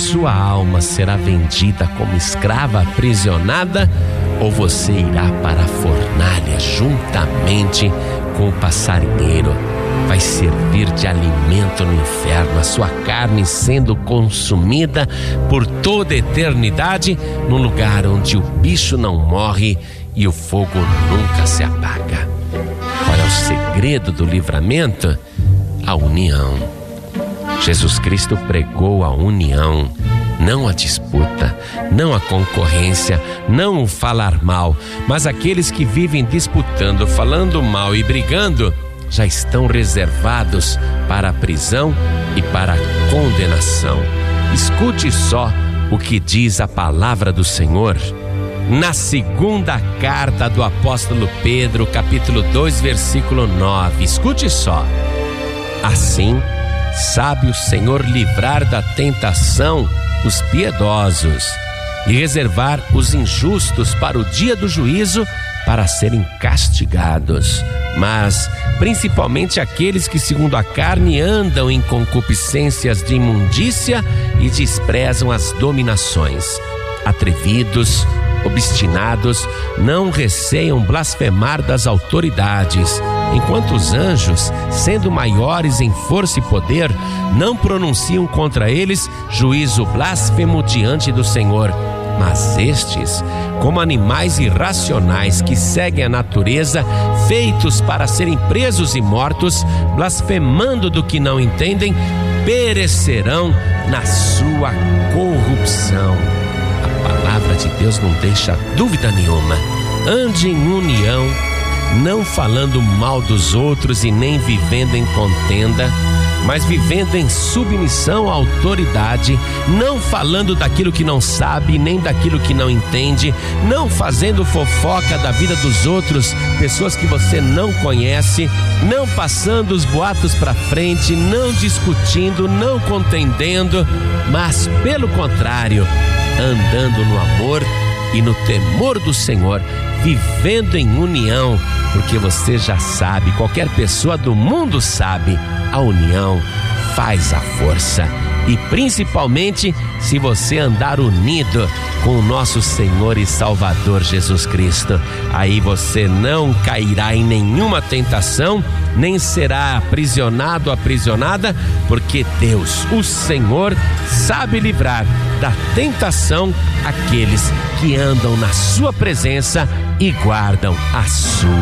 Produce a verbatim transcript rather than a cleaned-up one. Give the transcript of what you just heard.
sua alma será vendida como escrava aprisionada, ou você irá para a fornalha juntamente com o passarinheiro. Vai servir de alimento no inferno, a sua carne sendo consumida por toda a eternidade, num lugar onde o bicho não morre e o fogo nunca se apaga. Qual é o segredo do livramento? A união. Jesus Cristo pregou a união, não a disputa, não a concorrência, não o falar mal, mas aqueles que vivem disputando, falando mal e brigando, já estão reservados para a prisão e para a condenação. Escute só o que diz a palavra do Senhor na segunda carta do apóstolo Pedro, capítulo dois, versículo nove. Escute só. Assim, sabe o Senhor livrar da tentação os piedosos e reservar os injustos para o dia do juízo, para serem castigados, mas principalmente aqueles que segundo a carne andam em concupiscências de imundícia e desprezam as dominações. Atrevidos, obstinados, não receiam blasfemar das autoridades, enquanto os anjos, sendo maiores em força e poder, não pronunciam contra eles juízo blasfemo diante do Senhor. Mas estes, como animais irracionais que seguem a natureza, feitos para serem presos e mortos, blasfemando do que não entendem, perecerão na sua corrupção. A palavra de Deus não deixa dúvida nenhuma. Ande em união, não falando mal dos outros e nem vivendo em contenda, mas vivendo em submissão à autoridade, não falando daquilo que não sabe, nem daquilo que não entende, não fazendo fofoca da vida dos outros, pessoas que você não conhece, não passando os boatos para frente, não discutindo, não contendendo, mas pelo contrário, andando no amor e no temor do Senhor, vivendo em união, porque você já sabe, qualquer pessoa do mundo sabe, a união faz a força. E principalmente se você andar unido com o nosso Senhor e Salvador Jesus Cristo, aí você não cairá em nenhuma tentação, nem será aprisionado ou aprisionada, porque Deus, o Senhor, sabe livrar da tentação aqueles que andam na sua presença e guardam a sua